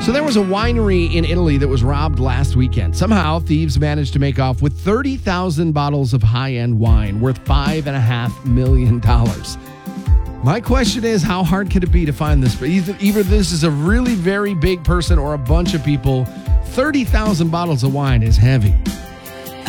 So there was a winery in Italy that was robbed last weekend. Somehow, thieves managed to make off with 30,000 bottles of high-end wine worth $5.5 million. My question is, how hard could it be to find this? Either this is a really very big person or a bunch of people. 30,000 bottles of wine is heavy.